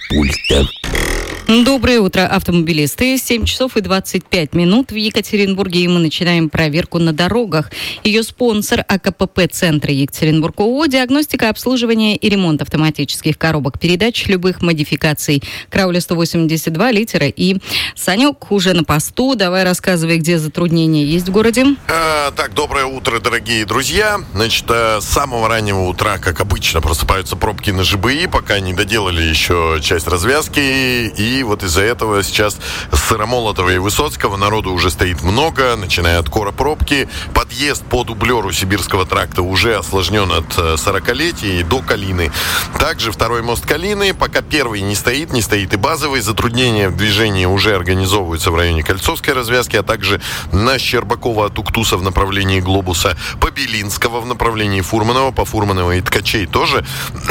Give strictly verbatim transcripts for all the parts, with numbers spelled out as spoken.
пульта. Доброе утро, автомобилисты. семь часов и двадцать пять минут в Екатеринбурге, и мы начинаем проверку на дорогах. Ее спонсор АКПП Центра Екатеринбург ООО, диагностика, обслуживание и ремонт автоматических коробок передач любых модификаций. Крауля сто восемьдесят два, литера И. Санек уже на посту. Давай рассказывай, где затруднения есть в городе. А, так, доброе утро, дорогие друзья. Значит, с самого раннего утра, как обычно, просыпаются пробки на ЖБИ, пока не доделали еще часть развязки. И И вот из-за этого сейчас с Сыромолотова и Высоцкого народу уже стоит много, начиная от Кора пробки. Подъезд по дублеру Сибирского тракта уже осложнен от сорокалетия и до Калины. Также второй мост Калины, пока первый не стоит, не стоит и базовый. Затруднения в движении уже организовываются в районе Кольцовской развязки, а также на Щербакова от Уктуса в направлении Глобуса, по Белинского в направлении Фурманова, по Фурманова и Ткачей тоже.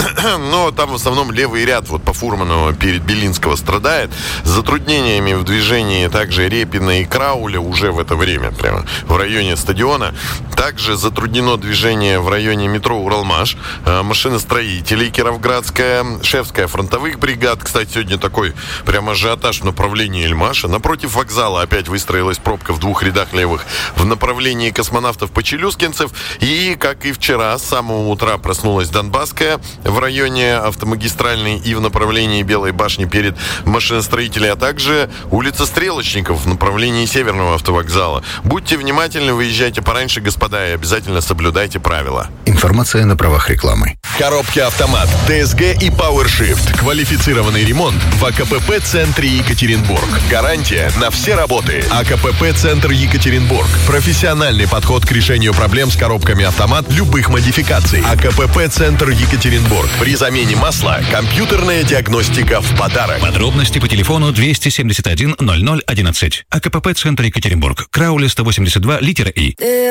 Но там в основном левый ряд вот по Фурманова перед Белинского страдает. С затруднениями в движении также Репина и Крауля уже в это время, прямо в районе стадиона. Также затруднено движение в районе метро Уралмаш, машиностроителей Кировградская, Шефская фронтовых бригад. Кстати, сегодня такой прям ажиотаж в направлении Эльмаша. Напротив вокзала опять выстроилась пробка в двух рядах левых в направлении космонавтов Почелюскинцев. И, как и вчера, с самого утра проснулась Донбасская в районе автомагистральной и в направлении Белой башни перед машиностроителей, а также улица Стрелочников в направлении Северного автовокзала. Будьте внимательны, выезжайте пораньше, господа, и обязательно соблюдайте правила. Информация на правах рекламы. Коробки автомат, ТСГ и PowerShift. Квалифицированный ремонт в АКПП Центре Екатеринбург. Гарантия на все работы. АКПП Центр Екатеринбург. Профессиональный подход к решению проблем с коробками автомат любых модификаций. АКПП Центр Екатеринбург. При замене масла компьютерная диагностика в подарок. Подробности по телефону двести семьдесят один ноль ноль одиннадцать. АКПП Центр Екатеринбург. Крауля сто восемьдесят два, литера И.